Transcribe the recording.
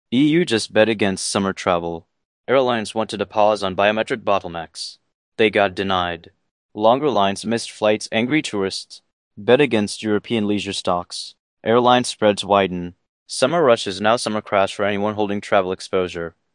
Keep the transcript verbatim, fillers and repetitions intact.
E U just bet against summer travel. Airlines wanted a pause on biometric bottlenecks. They got denied. Longer lines missed flights, angry tourists. Bet against European leisure stocks. Airline spreads widen. Summer rush is now summer crash for anyone holding travel exposure.